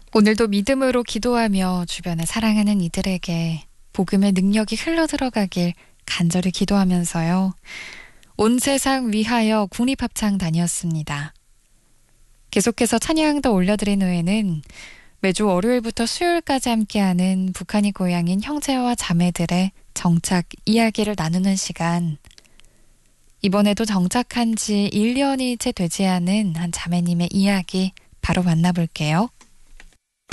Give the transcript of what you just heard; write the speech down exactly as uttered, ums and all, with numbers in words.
오늘도 믿음으로 기도하며 주변에 사랑하는 이들에게 복음의 능력이 흘러들어가길 간절히 기도하면서요. 온 세상 위하여 국립합창단이었습니다. 계속해서 찬양도 올려드린 후에는 매주 월요일부터 수요일까지 함께하는 북한이 고향인 형제와 자매들의 정착 이야기를 나누는 시간. 이번에도 정착한 지 일 년이 채 되지 않은 한 자매님의 이야기 바로 만나볼게요.